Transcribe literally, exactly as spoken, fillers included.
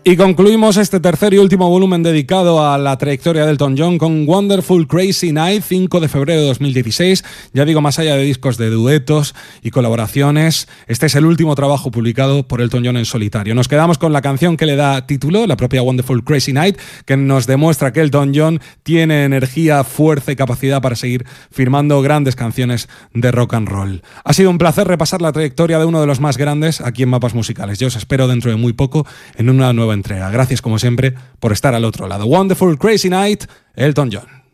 Y concluimos este tercer y último volumen dedicado a la trayectoria de Elton John con Wonderful Crazy Night, cinco de febrero de dos mil dieciséis. Ya digo, más allá de discos de duetos y colaboraciones, este es el último trabajo publicado por Elton John en solitario. Nos quedamos con la canción que le da título, la propia Wonderful Crazy Night, que nos demuestra que Elton John tiene energía, fuerza y capacidad para seguir firmando grandes canciones de rock and roll. Ha sido un placer repasar la trayectoria de uno de los más grandes aquí en Mapas Musicales. Yo os espero dentro de muy poco en una nueva entrega. Gracias como siempre por estar al otro lado. Wonderful Crazy Night, Elton John.